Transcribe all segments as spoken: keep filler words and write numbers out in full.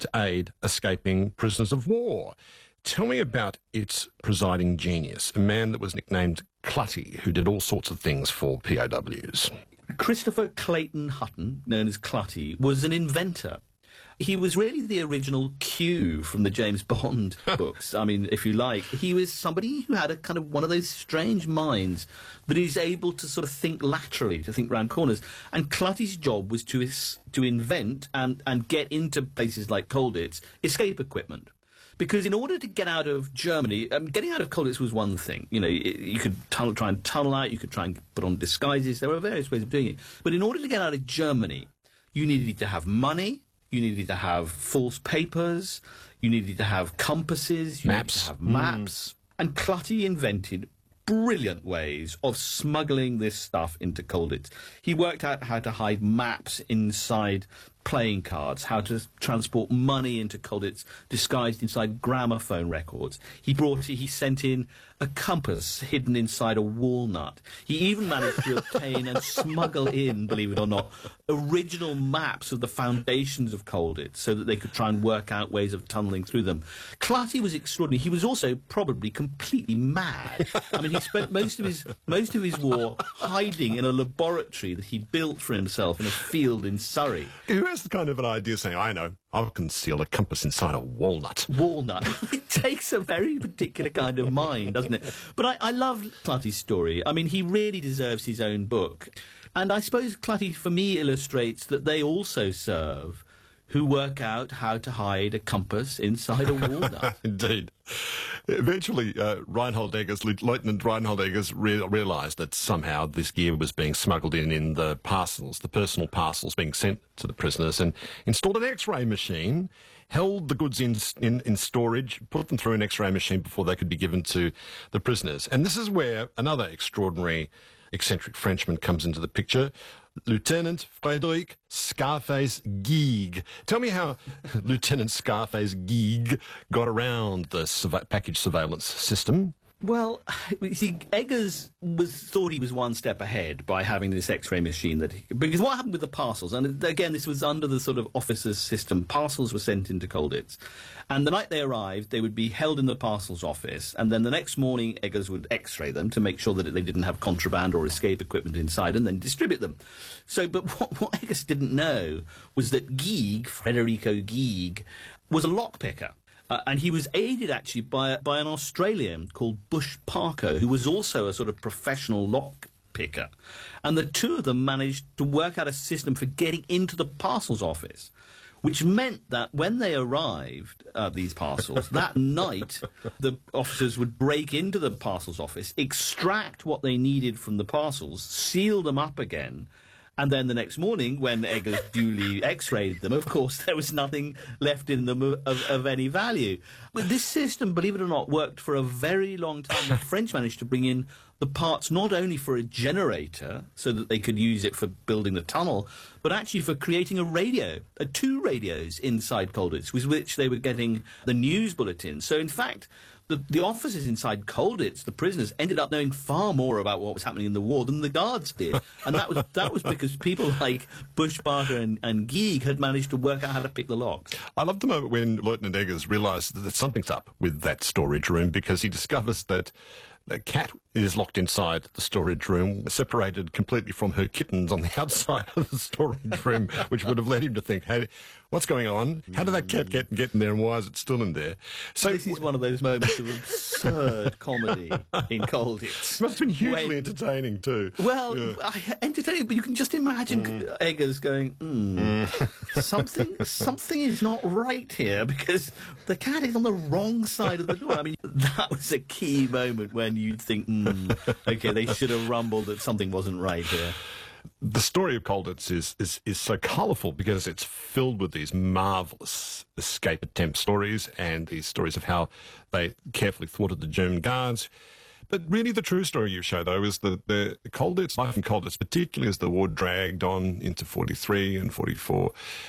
to aid escaping prisoners of war. Tell me about its presiding genius, a man that was nicknamed Clutty, who did all sorts of things for P O Ws. Christopher Clayton Hutton, known as Clutty, was an inventor. He was really the original Q from the James Bond books. I mean, if you like, he was somebody who had a kind of one of those strange minds that is able to sort of think laterally, to think round corners. And Clutty's job was to is, to invent and, and get into places like Colditz escape equipment. Because in order to get out of Germany, um, getting out of Colditz was one thing. You know, you, you could tunnel, try and tunnel out, you could try and put on disguises. There were various ways of doing it. But in order to get out of Germany, you needed to have money, you needed to have false papers, you needed to have compasses, you maps. needed to have maps. Mm. And Clutty invented brilliant ways of smuggling this stuff into Colditz. He worked out how to hide maps inside playing cards, how to transport money into Colditz disguised inside gramophone records. He brought, he sent in a compass hidden inside a walnut. He even managed to obtain and smuggle in, believe it or not, original maps of the foundations of Colditz so that they could try and work out ways of tunnelling through them. Clutty was extraordinary. He was also probably completely mad. I mean, he spent most of his most of his war hiding in a laboratory that he built for himself in a field in Surrey. Who has the kind of an idea saying, I know, I'll conceal a compass inside a walnut? Walnut. It takes a very particular kind of mind, doesn't it? But I, I love Clutty's story. I mean, he really deserves his own book. And I suppose Clutty, for me, illustrates that they also serve who work out how to hide a compass inside a walnut. Indeed. Eventually, uh, Reinhold Eggers, Lieutenant Reinhold Eggers, re- realised that somehow this gear was being smuggled in in the parcels, the personal parcels being sent to the prisoners, and installed an X-ray machine, held the goods in, in, in storage, put them through an X-ray machine before they could be given to the prisoners. And this is where another extraordinary, eccentric Frenchman comes into the picture, Lieutenant Frédéric Scarface Guigues. Tell me how Lieutenant Scarface Guigues got around the surve- package surveillance system. Well, you see, Eggers was thought he was one step ahead by having this X-ray machine. That he, because what happened with the parcels, and again, this was under the sort of officers' system, parcels were sent into Colditz, and the night they arrived, they would be held in the parcels office, and then the next morning, Eggers would X-ray them to make sure that they didn't have contraband or escape equipment inside, and then distribute them. So, but what, what Eggers didn't know was that Guigues, Federico Guigues, was a lockpicker. Uh, and he was aided, actually, by, by an Australian called Bush Parker, who was also a sort of professional lock picker. And the two of them managed to work out a system for getting into the parcels office, which meant that when they arrived at these parcels, that night, the officers would break into the parcels office, extract what they needed from the parcels, seal them up again, and then the next morning, when Eggers duly X-rayed them, of course, there was nothing left in them of, of, of any value. But this system, believe it or not, worked for a very long time. The French managed to bring in the parts not only for a generator, so that they could use it for building the tunnel, but actually for creating a radio, uh, two radios inside Colditz, with which they were getting the news bulletins. So, in fact, The, the officers inside Colditz, the prisoners, ended up knowing far more about what was happening in the war than the guards did. And that was that was because people like Bush Parker and, and Guigues had managed to work out how to pick the locks. I love the moment when Lieutenant Eggers realised that something's up with that storage room, because he discovers that the cat is locked inside the storage room, separated completely from her kittens on the outside of the storage room, which would have led him to think, hey, what's going on? How did that cat get, get in there, and why is it still in there? So this is one of those moments of absurd comedy in Colditz. It must have been hugely when, entertaining too. Well, yeah. I, entertaining, but you can just imagine mm. Eggers going, mm, mm. something, something is not right here, because the cat is on the wrong side of the door. I mean, that was a key moment when you'd think, mm, okay, they should have rumbled that something wasn't right here. The story of Colditz is, is, is so colourful because it's filled with these marvellous escape attempt stories and these stories of how they carefully thwarted the German guards. But really the true story you show, though, is the, the Colditz, life in Colditz, particularly as the war dragged on into forty-three and forty-four,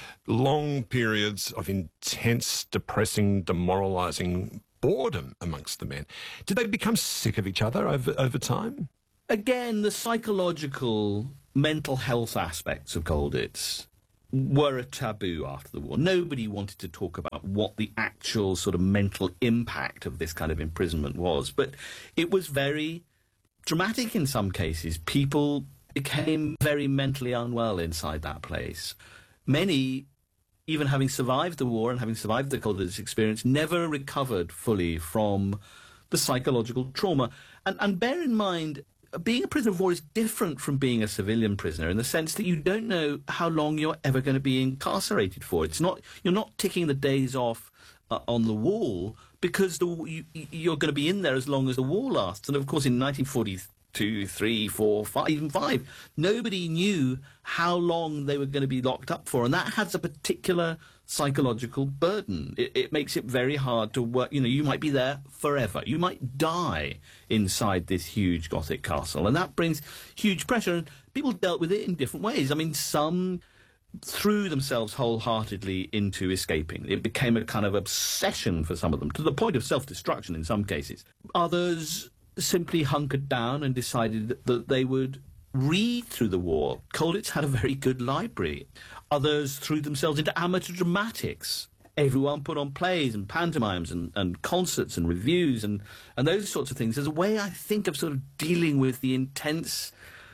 long periods of intense, depressing, demoralising boredom amongst the men. Did they become sick of each other over, over time? Again, the psychological, mental health aspects of Colditz were a taboo after the war. Nobody wanted to talk about what the actual sort of mental impact of this kind of imprisonment was. But it was very dramatic in some cases. People became very mentally unwell inside that place. Many, even having survived the war and having survived the Colditz experience, never recovered fully from the psychological trauma. And, and bear in mind, being a prisoner of war is different from being a civilian prisoner in the sense that you don't know how long you're ever going to be incarcerated for. It's not, you're not ticking the days off uh, on the wall because the, you, you're going to be in there as long as the war lasts. And of course, in nineteen forty-two, three, four, five, even five, nobody knew how long they were going to be locked up for, and that has a particular psychological burden. It, it makes it very hard to work. You know, you might be there forever. You might die inside this huge Gothic castle, and that brings huge pressure. And people dealt with it in different ways. I mean, some threw themselves wholeheartedly into escaping. It became a kind of obsession for some of them, to the point of self-destruction in some cases. Others simply hunkered down and decided that they would read through the war. Colditz had a very good library. Others threw themselves into amateur dramatics. Everyone put on plays and pantomimes and, and concerts and reviews and, and those sorts of things as a way, I think, of sort of dealing with the intense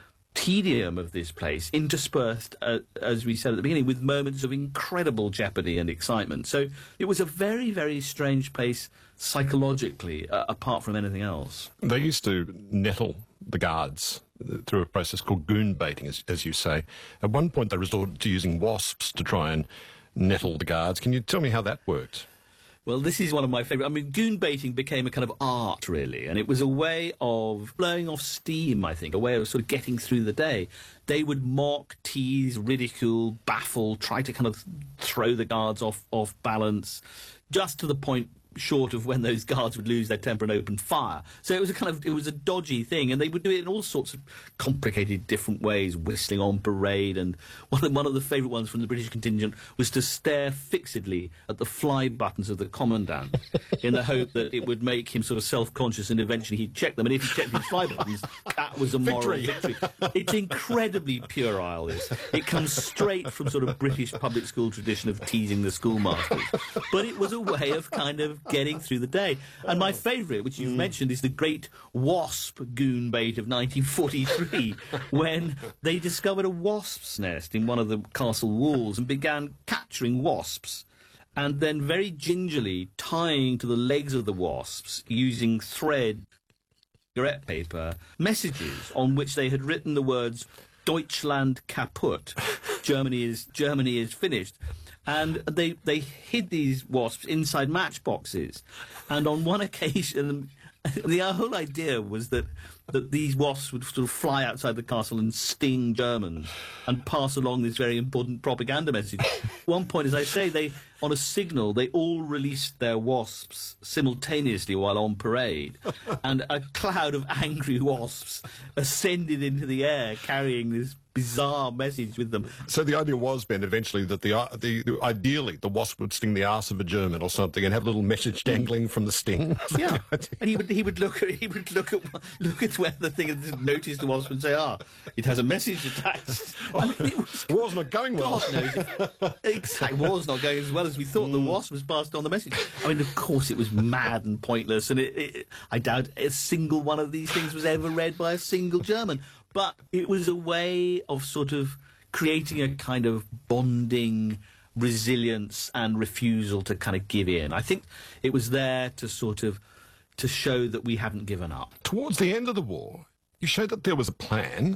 tedium of this place, interspersed, uh, as we said at the beginning, with moments of incredible jeopardy and excitement. So it was a very, very strange place psychologically, uh, apart from anything else. They used to nettle the guards through a process called goon baiting, as, as you say. At one point they resorted to using wasps to try and nettle the guards. Can you tell me how that worked? Well, this is one of my favourite. I mean, goon baiting became a kind of art, really, and it was a way of blowing off steam, I think, a way of sort of getting through the day. They would mock, tease, ridicule, baffle, try to kind of throw the guards off, off balance, just to the point short of when those guards would lose their temper and open fire. So it was a kind of, it was a dodgy thing, and they would do it in all sorts of complicated different ways, whistling on parade, and one of, one of the favourite ones from the British contingent was to stare fixedly at the fly buttons of the commandant in the hope that it would make him sort of self-conscious and eventually he'd check them, and if he checked his fly buttons, that was a moral victory. victory. It's incredibly puerile, this. It comes straight from sort of British public school tradition of teasing the schoolmasters. But it was a way of kind of getting through the day. And my favourite, which you've mm. mentioned, is the great wasp goon bait of nineteen forty-three, when they discovered a wasp's nest in one of the castle walls and began capturing wasps, and then very gingerly tying to the legs of the wasps, using thread, cigarette paper, messages on which they had written the words Deutschland kaputt, Germany is Germany is finished. And they they hid these wasps inside matchboxes. And on one occasion, the whole idea was that, that these wasps would sort of fly outside the castle and sting Germans and pass along this very important propaganda message. At one point, as I say, they on a signal, they all released their wasps simultaneously while on parade, and a cloud of angry wasps ascended into the air carrying this bizarre message with them. So the idea was, Ben, eventually that the, uh, the, the ideally the wasp would sting the arse of a German or something and have a little message dangling from the sting. Yeah, and he would he would look at he would look at look at where the thing had noticed the wasp and say, ah, it has a message attached. I mean, it was, war's not going well. God knows, exactly, war's not going as well as we thought. Mm. The wasp was passed on the message. I mean, of course, it was mad and pointless, and it, it, I doubt a single one of these things was ever read by a single German. But it was a way of sort of creating a kind of bonding resilience and refusal to kind of give in. I think it was there to sort of to show that we hadn't given up. Towards the end of the war, you showed that there was a plan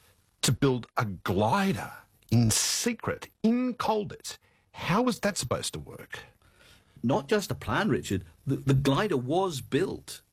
to build a glider in secret in Colditz. How was that supposed to work? Not just a plan, Richard. The, the glider was built.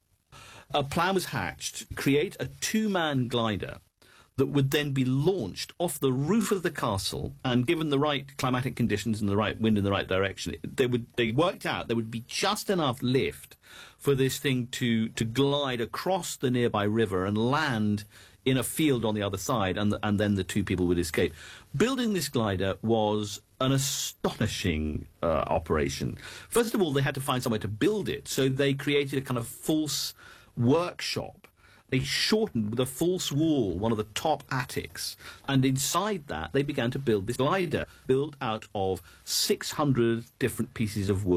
A plan was hatched to create a two-man glider that would then be launched off the roof of the castle, and given the right climatic conditions and the right wind in the right direction, they would they worked out there would be just enough lift for this thing to, to glide across the nearby river and land in a field on the other side, and, the, and then the two people would escape. Building this glider was an astonishing uh, operation. First of all, they had to find somewhere to build it, so they created a kind of false workshop they shortened with a false wall one of the top attics, and inside that they began to build this glider built out of six hundred different pieces of wood.